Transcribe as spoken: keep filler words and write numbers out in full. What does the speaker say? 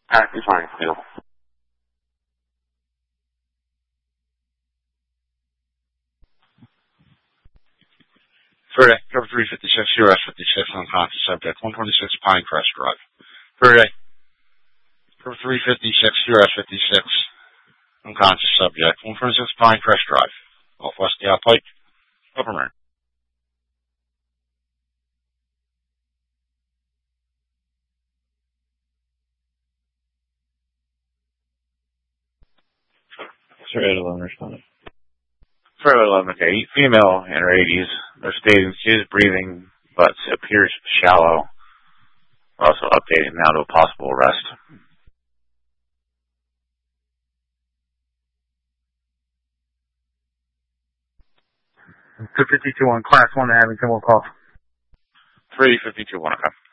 Active fine, field. Friday, cover three fifty-six, U S fifty-six, unconscious subject, one twenty-six Pinecrest Drive. Friday, cover three fifty-six, U S fifty-six, unconscious subject, one twenty-six Pinecrest Drive. Northwest Gal Pike, Upper Marin. Friday eleven responded. Friday eleven, okay, female in her eighties. They're stating she is breathing, but appears shallow. Also updating now to a possible arrest. two fifty-two on class one, Abington will call. three fifty-two, one, okay.